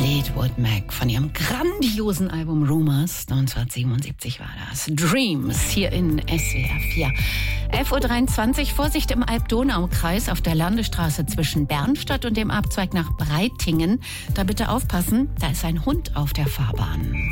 Fleetwood Mac von ihrem grandiosen Album Rumors. 1977 war das. Dreams hier in SWR 4. 11.23 Uhr. Vorsicht im Alb-Donau-Kreis auf der Landesstraße zwischen Bernstadt und dem Abzweig nach Breitingen. Da bitte aufpassen, da ist ein Hund auf der Fahrbahn.